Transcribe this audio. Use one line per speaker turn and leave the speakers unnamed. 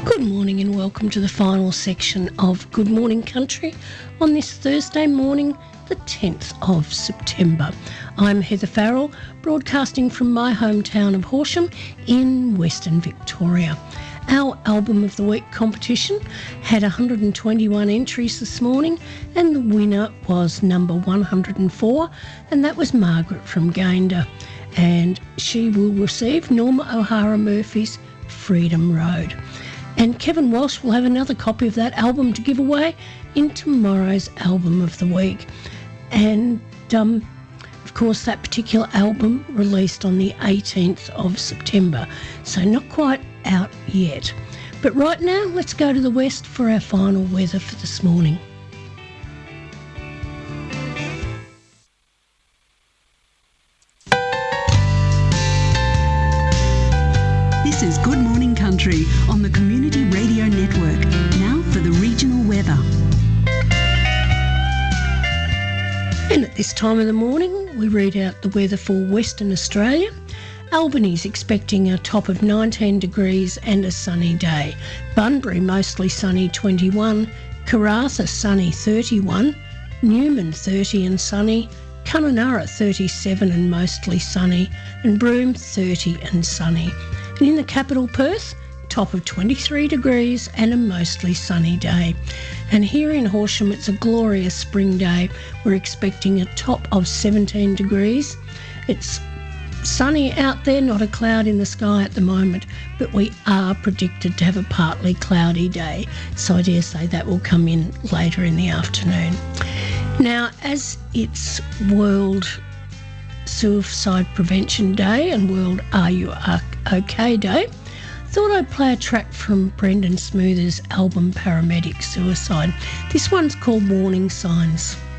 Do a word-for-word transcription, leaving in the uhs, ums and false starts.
Good morning and welcome to the final section of Good Morning Country on this Thursday morning, the tenth of September. I'm Heather Farrell, broadcasting from my hometown of Horsham in Western Victoria. Our Album of the Week competition had one hundred twenty-one entries this morning, and the winner was number one hundred four, and that was Margaret from Gayndah. And she will receive Norma O'Hara Murphy's Freedom Road. And Kevin Walsh will have another copy of that album to give away in tomorrow's Album of the Week. And, um, of course, that particular album released on the eighteenth of September, so not quite out yet. But right now, let's go to the west for our final weather for this morning.
This is Good Morning Country on the Community Radio Network. Now for the regional weather.
And at this time of the morning, we read out the weather for Western Australia. Albany's expecting a top of nineteen degrees and a sunny day. Bunbury mostly sunny, twenty-one. Karratha sunny, thirty-one. Newman thirty and sunny. Kununurra thirty-seven and mostly sunny. And Broome thirty and sunny. And in the capital Perth, top of twenty-three degrees and a mostly sunny day. And here in Horsham, it's a glorious spring day. We're expecting a top of seventeen degrees. It's sunny out there, not a cloud in the sky at the moment, but we are predicted to have a partly cloudy day. So I dare say that will come in later in the afternoon. Now, as it's World Suicide Prevention Day and World Are You OK Day, thought I'd play a track from Brendan Smoother's album Paramedic Suicide. This one's called Warning Signs.